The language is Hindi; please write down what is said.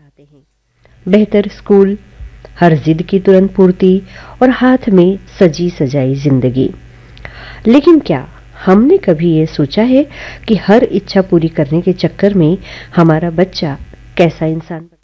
चाहते हैं, बेहतर स्कूल, हर जिद की तुरंत पूर्ति और हाथ में सजी सजाई जिंदगी। लेकिन क्या हमने कभी ये सोचा है कि हर इच्छा पूरी करने के चक्कर में हमारा बच्चा कैसा इंसान